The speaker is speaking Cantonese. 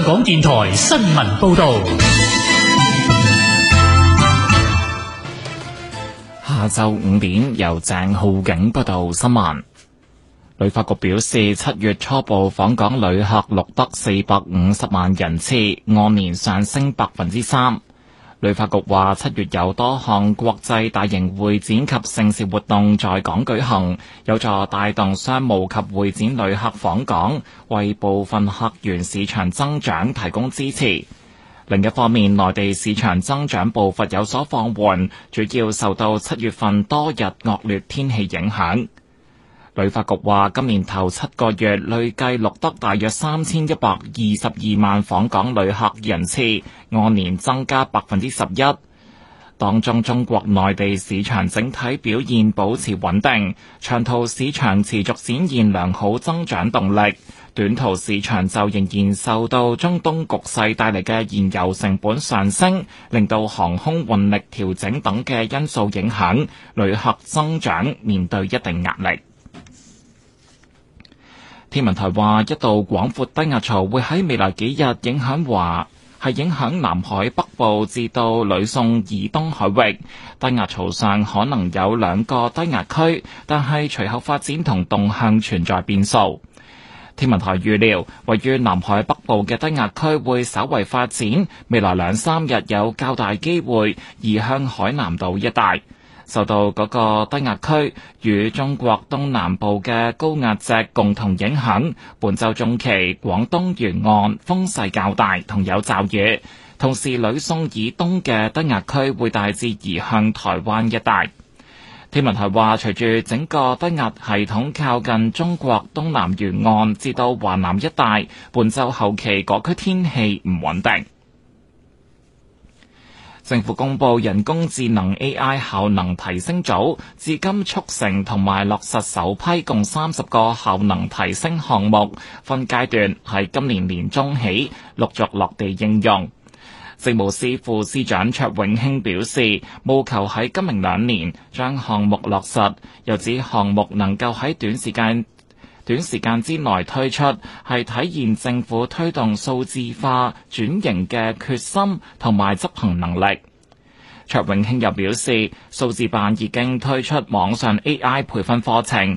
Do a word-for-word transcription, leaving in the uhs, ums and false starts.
港電台新聞報道。 下晝五點，由鄭浩景報道新聞。旅發局表示，七月初步訪港旅客錄得四百五十萬人次，按年上升百分之三。旅發局話，七月有多項國際大型會展及盛事活動在港舉行，有助帶動商務及會展旅客訪港，為部分客源市場增長提供支持。另一方面，內地市場增長步伐有所放緩，主要受到七月份多日惡劣天氣影響。旅發局話，今年頭七個月累計錄得大約三千一百二十二萬訪港旅客人次，按年增加百分之十一。當中中國內地市場整體表現保持穩定，長途市場持續展現良好增長動力，短途市場就仍然受到中東局勢帶嚟嘅燃油成本上升，令到航空運力調整等嘅因素影響，旅客增長面對一定壓力。天文台話，一道廣闊低壓槽會喺未來幾日影響華係影響南海北部至到呂宋以東海域。低壓槽上可能有兩個低壓區，但係隨後發展同動向存在變數。天文台預料，位於南海北部嘅低壓區會稍為發展，未來兩三日有較大機會移向海南島一帶。受到嗰個低壓區與中國東南部嘅高壓脊共同影響，本週中期廣東沿岸風勢較大同有驟雨，同時呂宋以東嘅低壓區會大致移向台灣一帶。天文台話，隨住整個低壓系統靠近中國東南沿岸至到華南一帶，本週後期各區天氣唔穩定。政府公布人工智能 A I 效能提升組，至今促成同埋落實首批共三十個效能提升項目，分階段喺今年年中起陸續落地應用。政務司副司長卓永興表示，務求喺今明兩年將項目落實，又指項目能夠喺短時間短時間之內推出，係體現政府推動數字化轉型嘅決心同埋執行能力。卓永興又表示，數字辦已經推出網上 A I 培訓課程，